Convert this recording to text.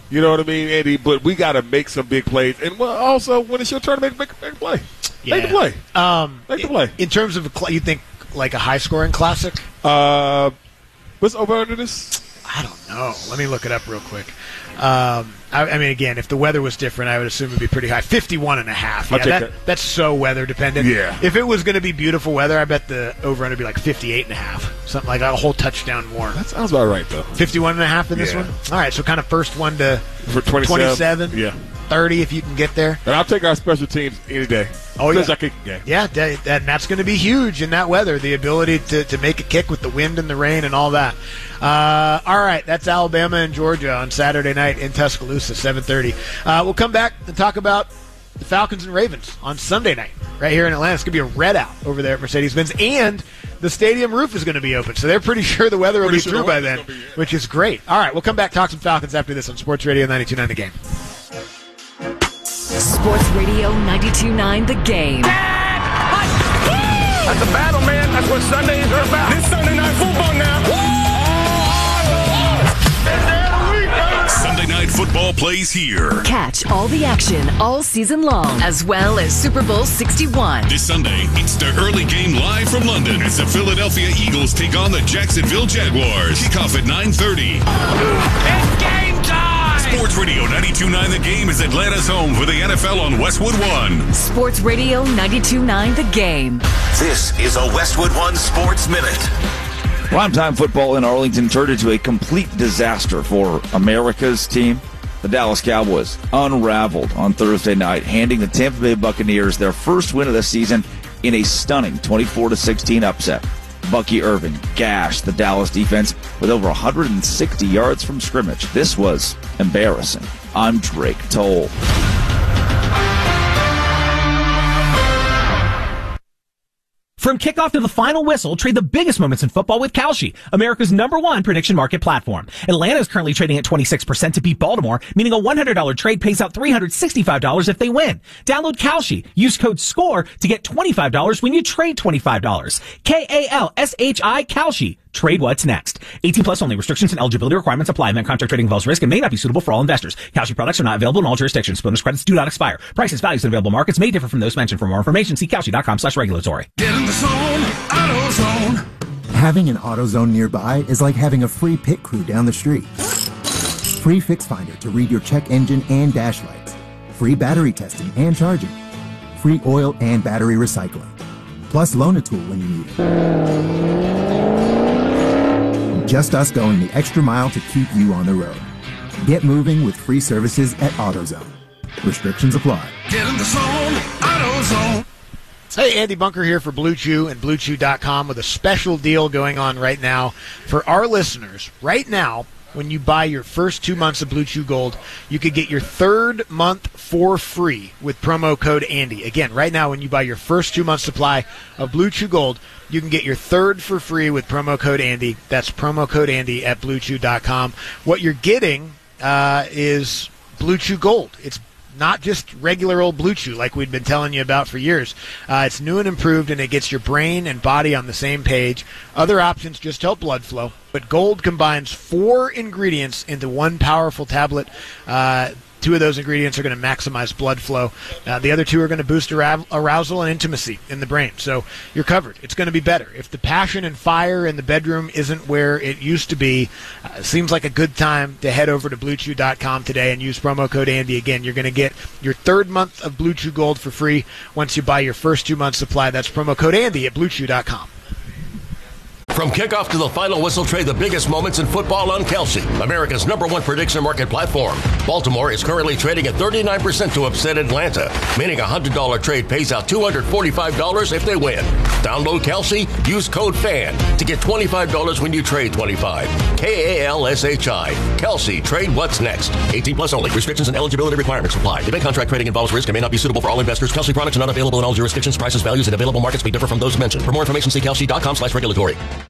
You know what I mean, Andy? But we got to make some big plays. And also, when it's your turn to make a play, make the play. Make the play. In terms of, you think, like a high-scoring classic? What's over under this? I don't know. Let me look it up real quick. I mean, again, if the weather was different, I would assume it would be pretty high. 51.5. Yeah, that's so weather dependent. Yeah. If it was going to be beautiful weather, I bet the over-under would be like 58.5. Something like that, a whole touchdown more. That sounds about right, though. 51.5 in this one? All right, so kind of first one to for 27. Yeah. 30 if you can get there. And I'll take our special teams any day. Oh, yeah. Our kicking game. Yeah, that's going to be huge in that weather, the ability to make a kick with the wind and the rain and all that. All right, that's Alabama and Georgia on Saturday night in Tuscaloosa, 7:30. We'll come back and talk about the Falcons and Ravens on Sunday night right here in Atlanta. It's going to be a red out over there at Mercedes-Benz, and the stadium roof is going to be open, so they're pretty sure the weather will be through by then, which is great. All right, we'll come back, talk some Falcons after this on Sports Radio 92.9 The Game. Sports Radio 92.9 The Game. That's a battle, man. That's what Sundays are about. This Sunday Night Football now. Sunday Night Football plays here. Catch all the action all season long, as well as Super Bowl 61. This Sunday, it's the early game live from London as the Philadelphia Eagles take on the Jacksonville Jaguars. Kickoff at 9:30. It's game time! Sports Radio 92.9 The Game is Atlanta's home for the NFL on Westwood One. Sports Radio 92.9 The Game. This is a Westwood One Sports Minute. Primetime football in Arlington turned into a complete disaster for America's team. The Dallas Cowboys unraveled on Thursday night, handing the Tampa Bay Buccaneers their first win of the season in a stunning 24-16 upset. Bucky Irving gashed the Dallas defense with over 160 yards from scrimmage. This was embarrassing. I'm Drake Toll. From kickoff to the final whistle, trade the biggest moments in football with Kalshi, America's #1 prediction market platform. Atlanta is currently trading at 26% to beat Baltimore, meaning a $100 trade pays out $365 if they win. Download Kalshi. Use code SCORE to get $25 when you trade $25. Kalshi, Kalshi. Trade what's next. 18 plus only. Restrictions and eligibility requirements apply. Event contract trading involves risk and may not be suitable for all investors. Kalshi products are not available in all jurisdictions. Bonus credits do not expire. Prices, values, and available markets may differ from those mentioned. For more information, see Kalshi.com/regulatory. Get in the zone, AutoZone. Having an AutoZone nearby is like having a free pit crew down the street. Free Fix Finder to read your check engine and dash lights. Free battery testing and charging. Free oil and battery recycling. Plus loan a tool when you need it. Just us going the extra mile to keep you on the road. Get moving with free services at AutoZone. Restrictions apply. Get in the zone, AutoZone. Hey, Andy Bunker here for Blue Chew and BlueChew.com with a special deal going on right now for our listeners. Right now, when you buy your first 2 months of Blue Chew Gold, you could get your third month for free with promo code Andy. Again, right now, when you buy your first 2 month supply of Blue Chew Gold, you can get your third for free with promo code Andy. That's promo code Andy at BlueChew.com. What you're getting is Blue Chew Gold. It's not just regular old Blue Chew like we've been telling you about for years. It's new and improved, and it gets your brain and body on the same page. Other options just help blood flow. But Gold combines 4 ingredients into one powerful tablet. 2 of those ingredients are going to maximize blood flow. The other 2 are going to boost arousal and intimacy in the brain. So you're covered. It's going to be better. If the passion and fire in the bedroom isn't where it used to be, it seems like a good time to head over to BlueChew.com today and use promo code Andy. Again, you're going to get your third month of Blue Chew Gold for free once you buy your first 2 months supply. That's promo code Andy at BlueChew.com. From kickoff to the final whistle, trade the biggest moments in football on Kalshi, America's #1 prediction market platform. Baltimore is currently trading at 39% to upset Atlanta, meaning a $100 trade pays out $245 if they win. Download Kalshi, use code FAN to get $25 when you trade $25. Kalshi. Kalshi, trade what's next. 18 plus only. Restrictions and eligibility requirements apply. Event contract trading involves risk and may not be suitable for all investors. Kalshi products are not available in all jurisdictions. Prices, values, and available markets may differ from those mentioned. For more information, see Kalshi.com/regulatory.